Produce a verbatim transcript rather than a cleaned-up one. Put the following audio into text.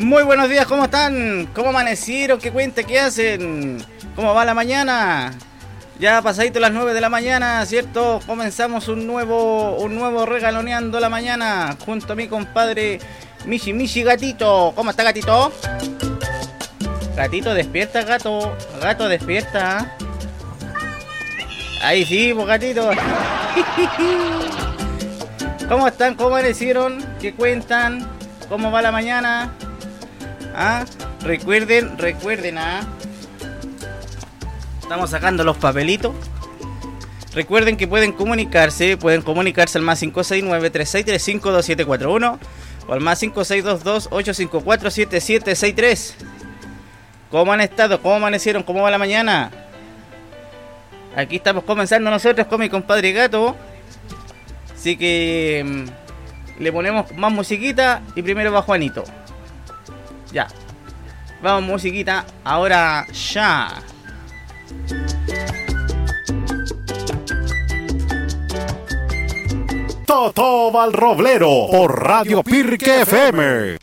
Muy buenos días, ¿cómo están? ¿Cómo amanecieron? ¿Qué cuenta? ¿Qué hacen? ¿Cómo va la mañana? Ya pasadito las nueve de la mañana, ¿cierto? Comenzamos un nuevo un nuevo regaloneando la mañana junto a mi compadre Michi Michi Gatito. ¿Cómo está, Gatito? Gatito, despierta, gato. Gato, despierta. Ahí sí, pues, gatito. ¿Cómo están? ¿Cómo amanecieron? ¿Qué cuentan? ¿Cómo va la mañana? ¿Ah? Recuerden, recuerden, ¿ah? Estamos sacando los papelitos. Recuerden que pueden comunicarse, pueden comunicarse al más cinco seis nueve, tres seis tres cinco, dos siete cuatro uno o al más cinco seis dos dos, ocho cinco cuatro, siete siete seis tres. ¿Cómo han estado? ¿Cómo amanecieron? ¿Cómo va la mañana? Aquí estamos comenzando nosotros con mi compadre Gato. Así que mmm, le ponemos más musiquita y primero va Juanito. Ya. Vamos, musiquita. Ahora ya. Toto Valroblero por Radio Pirque F M.